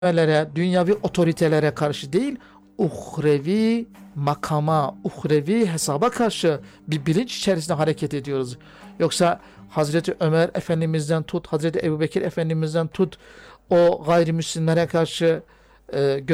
dünyavi otoritelere karşı değil, uhrevi makama, uhrevi hesaba karşı bir bilinç içerisinde hareket ediyoruz. Yoksa Hazreti Ömer Efendimiz'den tut, Hazreti Ebubekir Efendimiz'den tut, o gayrimüslimlere karşı